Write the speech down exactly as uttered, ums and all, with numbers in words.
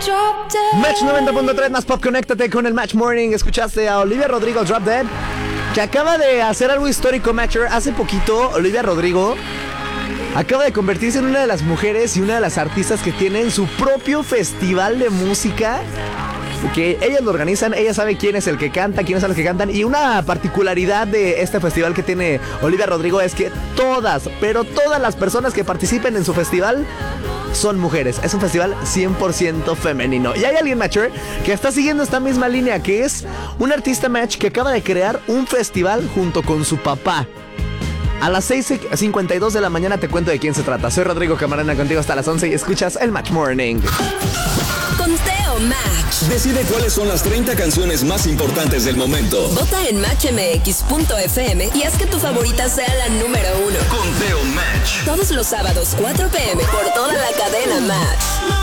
Match noventa punto tres más pop, conéctate con el Match Morning. Escuchaste a Olivia Rodrigo, Drop Dead, que acaba de hacer algo histórico, Matcher. Hace poquito, Olivia Rodrigo acaba de convertirse en una de las mujeres y una de las artistas que tienen su propio festival de música, que ellas lo organizan. Ella sabe quién es el que canta, quiénes son los que cantan. Y una particularidad de este festival que tiene Olivia Rodrigo es que todas, pero todas las personas que participen en su festival son mujeres. Es un festival cien por ciento femenino. Y hay alguien, Matcher, que está siguiendo esta misma línea, que es un artista, Match, que acaba de crear un festival junto con su papá. A las seis cincuenta y dos de la mañana te cuento de quién se trata. Soy Rodrigo Camarena, contigo hasta las once y escuchas el Match Morning. Conteo Match. Decide cuáles son las treinta canciones más importantes del momento. Vota en match m x punto f m y haz que tu favorita sea la número uno. Conteo Match. Todos los sábados, cuatro p m por toda la cadena Match.